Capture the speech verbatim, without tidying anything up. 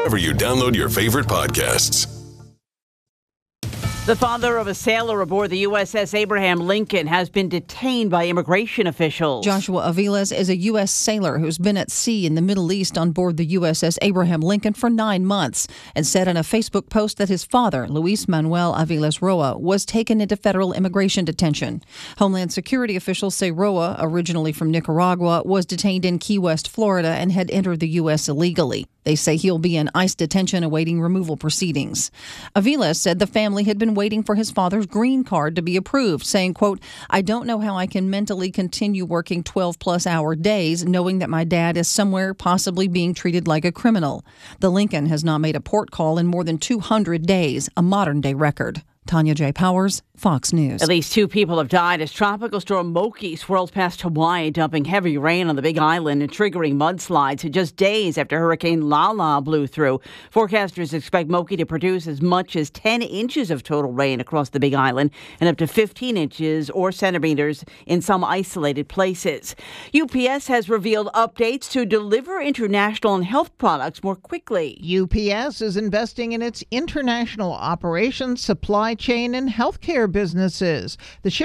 wherever you download your favorite podcasts. The father of a sailor aboard the U S S Abraham Lincoln has been detained by immigration officials. Joshua Aviles is a U S sailor who's been at sea in the Middle East on board the U S S Abraham Lincoln for nine months and said in a Facebook post that his father, Luis Manuel Aviles Roa, was taken into federal immigration detention. Homeland Security officials say Roa, originally from Nicaragua, was detained in Key West, Florida, and had entered the U S illegally. They say he'll be in ICE detention awaiting removal proceedings. Aviles said the family had been waiting for his father's green card to be approved, saying, quote, "I don't know how I can mentally continue working twelve-plus hour days knowing that my dad is somewhere possibly being treated like a criminal." The Lincoln has not made a port call in more than two hundred days, a modern-day record. Tanya J. Powers, Fox News. At least two people have died as Tropical Storm Moki swirls past Hawaii, dumping heavy rain on the Big Island and triggering mudslides in just days after Hurricane Lala blew through. Forecasters expect Moki to produce as much as ten inches of total rain across the Big Island and up to fifteen inches or centimeters in some isolated places. U P S has revealed updates to deliver international and health products more quickly. U P S is investing in its international operations, supply chain, and healthcare businesses. The